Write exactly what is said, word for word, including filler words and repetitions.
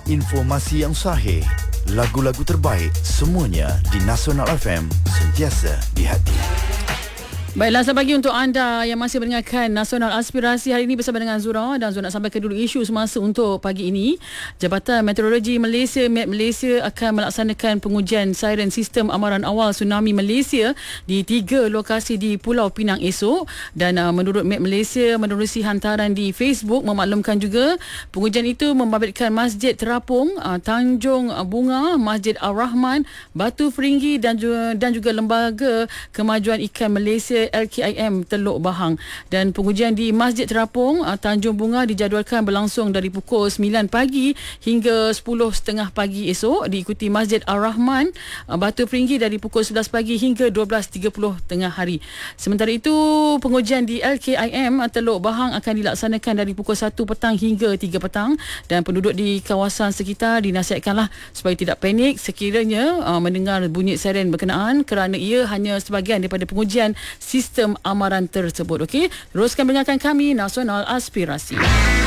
informasi yang sahih, lagu-lagu terbaik, semuanya di Nasional F M, sentiasa di hati. Baiklah, selamat pagi untuk anda yang masih mendengarkan Nasional Aspirasi. Hari ini bersama dengan Zura, dan Zura nak sampaikan dulu isu semasa untuk pagi ini. Jabatan Meteorologi Malaysia M E T Malaysia akan melaksanakan pengujian siren sistem amaran awal tsunami Malaysia di tiga lokasi di Pulau Pinang esok. Dan uh, menurut M E T Malaysia menerusi hantaran di Facebook memaklumkan juga pengujian itu membabitkan Masjid Terapung, uh, Tanjung Bunga, Masjid Ar-Rahman, Batu Feringgi dan juga, dan juga Lembaga Kemajuan Ikan Malaysia L K I M Teluk Bahang. Dan pengujian di Masjid Terapung, Tanjung Bunga dijadualkan berlangsung dari pukul sembilan pagi hingga sepuluh tiga puluh pagi esok. Diikuti Masjid Ar-Rahman, Batu Feringgi dari pukul sebelas pagi hingga dua belas tiga puluh tengah hari. Sementara itu, pengujian di L K I M Teluk Bahang akan dilaksanakan dari pukul satu petang hingga tiga petang. Dan penduduk di kawasan sekitar dinasihatkanlah supaya tidak panik sekiranya uh, mendengar bunyi siren berkenaan, kerana ia hanya sebahagian daripada pengujian sistem amaran tersebut. Okey, teruskan dengarkan kami Nasional Aspirasi.